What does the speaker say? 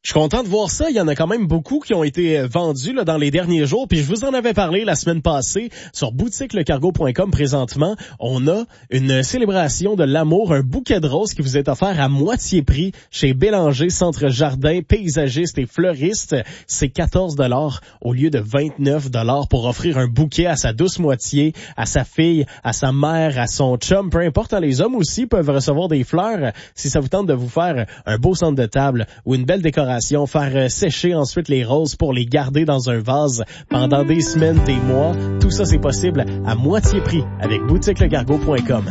Je suis content de voir ça. Il y en a quand même beaucoup qui ont été vendus là, dans les derniers jours. Puis je vous en avais parlé la semaine passée sur boutiquelecargo.com. Présentement, on a une célébration de l'amour, un bouquet de roses qui vous est offert à moitié prix chez Bélanger, Centre Jardin, paysagiste et fleuriste. C'est 14 $ au lieu de 29 $ pour offrir un bouquet à sa douce moitié, à sa fille, à sa mère, à son chum. Peu importe, les hommes aussi peuvent recevoir des fleurs si ça vous tente de vous faire un beau centre de table ou une belle décoration. Faire sécher ensuite les roses pour les garder dans un vase pendant des semaines, des mois. Tout ça, c'est possible à moitié prix avec boutiquelecargo.com.